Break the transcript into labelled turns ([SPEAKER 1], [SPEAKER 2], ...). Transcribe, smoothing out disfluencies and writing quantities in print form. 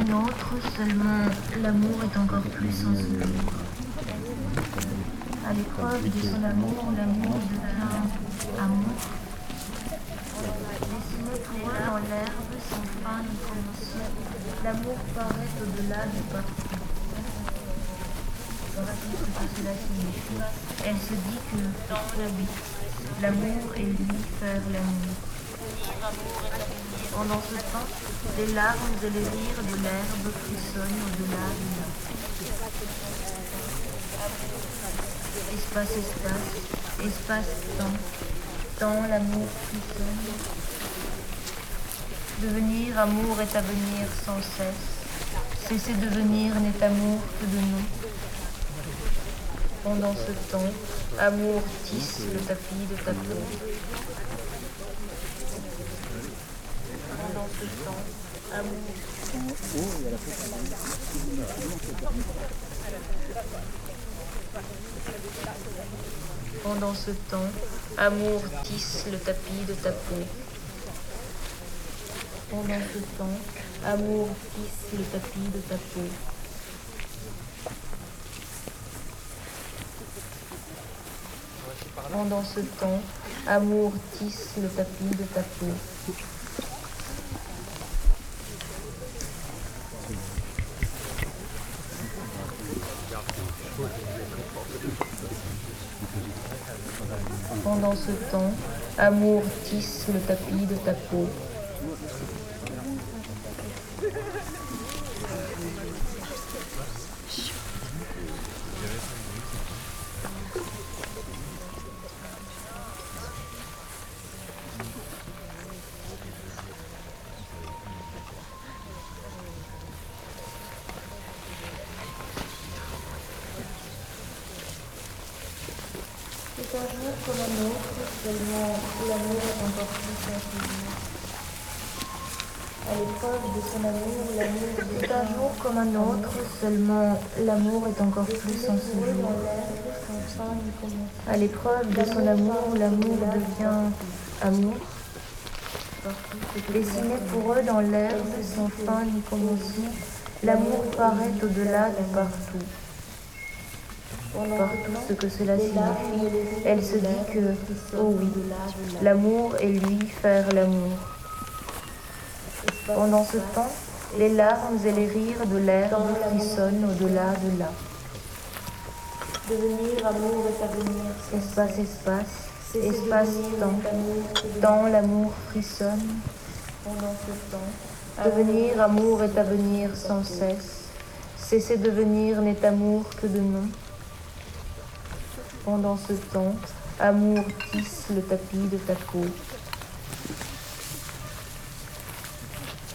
[SPEAKER 1] un autre, seulement l'amour est encore plus sans secours. À l'épreuve de son amour, l'amour devient amour. Dessiné pour eux dans l'herbe, sans fin ni commencement, l'amour paraît au-delà du partout. Voici ce que cela signifie. Elle se dit que, oui, l'amour et lui faire l'amour. Pendant ce temps, les larmes et les rires de l'herbe frissonnent au-delà de là. Espace, espace, espace-temps, temps, l'amour frissonne. Devenir amour est à venir sans cesse. Cesser de venir n'est amour que de nous. Pendant ce temps, amour tisse le tapis de ta peau. Pendant ce temps, amour. Pendant ce temps, amour tisse le tapis de ta peau. Pendant ce temps, amour tisse le tapis de ta peau. Pendant ce temps, amour tisse le tapis de ta peau. Pendant ce temps, amour tisse le tapis de ta peau. C'est un jour comme un autre, seulement l'amour est encore plus sensible. À l'épreuve de son amour, l'amour est un jour comme un autre, seulement l'amour est encore plus sensible. À l'épreuve de son amour, l'amour devient amour. Dessiné pour eux dans l'herbe, sans fin ni commencement, l'amour paraît au-delà de partout. Partout ce que cela signifie, elle se dit que, oh oui, l'amour et lui faire l'amour. Pendant ce temps, les larmes et les rires de l'herbe frissonnent au-delà de là. Devenir amour est à venir. Espace, espace, espace-temps, temps, l'amour frissonne. Pendant ce temps, devenir amour est à venir sans cesse. Cesser de venir n'est amour que de nom. Pendant ce temps, amour tisse le tapis de ta peau.